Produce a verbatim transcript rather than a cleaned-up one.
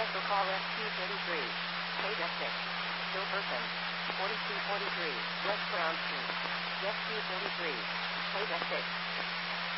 Special call S Q thirty-three. Paid at six. Still person. forty-two forty-three. West Brown Street. S Q thirty-three. Paid at six.